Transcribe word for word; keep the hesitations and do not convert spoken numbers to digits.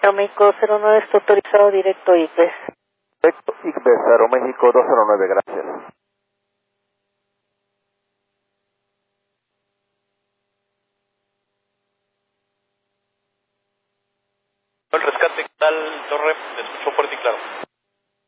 Aeroméxico cero nueve está autorizado directo I C B E S. Directo I C B E S, Aeroméxico dos cero nueve, gracias. El rescate, ¿qué tal, Torre? Te escucho fuerte y claro.